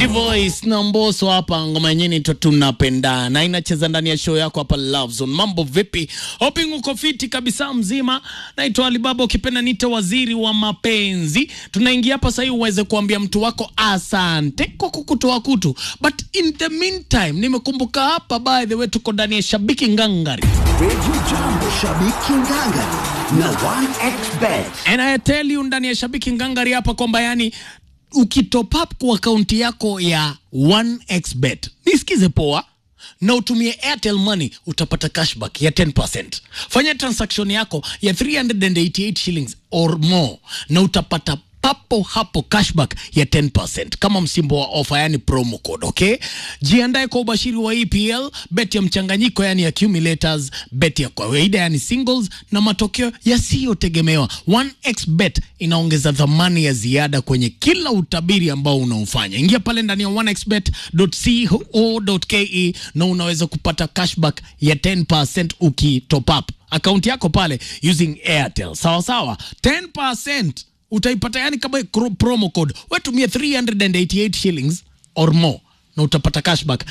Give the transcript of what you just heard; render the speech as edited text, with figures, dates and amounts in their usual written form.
Voice na Mbosso hapa, ngoma yenyewe tunapenda na inacheza ndani ya show yako hapa Love Zone. Mambo vipi? Hoping uko fiti kabisa mzima. Naitwa Alibaba, ukipenda nita waziri wa mapenzi. Tunaingia hapa sasa uweze kuambia mtu wako asante kwa kukutoa kutu. But in the meantime, nimekumbuka hapa by the way tuko ndani ya Shabiki Ngangari. Radio Jambo Shabiki Ngangari na 1xBet. And I tell you ndani ya Shabiki Ngangari hapa kwamba yani ukitop up kwa akaunti yako ya 1xBet, nisikize poa, na utumie Airtel Money, utapata cashback ya 10%. Fanya transaction yako ya 388 shillings or more na utapata papo hapo cashback ya 10% kama msimbo wa offer, yani promo code, okay? Jiandae kwa ubashiri wa EPL, bet ya mchanganyiko yani accumulators, bet ya kawaida yani singles na matokeo yasiyotegemewa. 1xBet inaongeza dhamani ya ziada kwenye kila utabiri ambao unaufanya. Ingia pale ndani ya 1xBet.co.ke na unaweza kupata cashback ya 10% ukitop up account yako pale using Airtel. Sawa sawa, 10% utaipata yani kama promo code. Wetumia 388 shillings or more na utapata cashback